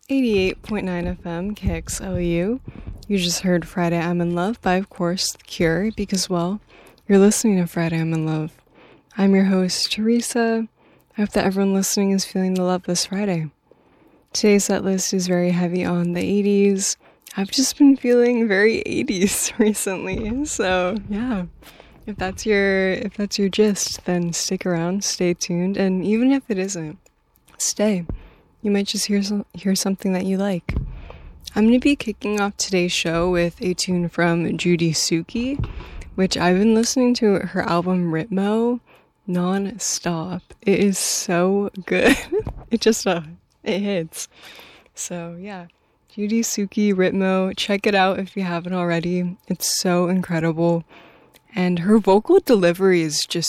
88.9 FM KXLU. You just heard Friday I'm in Love by, of course, The Cure, because, well, you're listening to Friday I'm in Love. I'm your host, Teresa. I hope that everyone listening is feeling the love this Friday. Today's set list is very heavy on the 80s. I've just been feeling very 80s recently, so yeah. If that's your gist, then stick around, stay tuned, and even if it isn't, stay. You might just hear something that you like. I'm going to be kicking off today's show with a tune from Judy Suki, which I've been listening to her album Ritmo non-stop. It is so good. It hits. So yeah, Judy Suki, Ritmo, check it out if you haven't already. It's so incredible. And her vocal delivery is just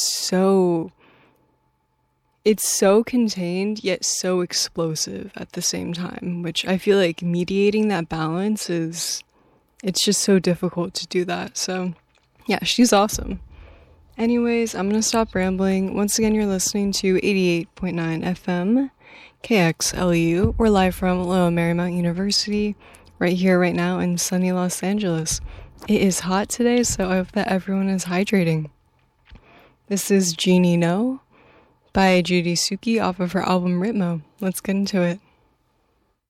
it's so contained, yet so explosive at the same time, which I feel like mediating that balance it's just so difficult to do that. So yeah, she's awesome. Anyways, I'm going to stop rambling. Once again, you're listening to 88.9 FM, KXLU. We're live from Loyola Marymount University, right here, right now in sunny Los Angeles. It is hot today, so I hope that everyone is hydrating. This is Genie No by Judy Suki off of her album Ritmo. Let's get into it.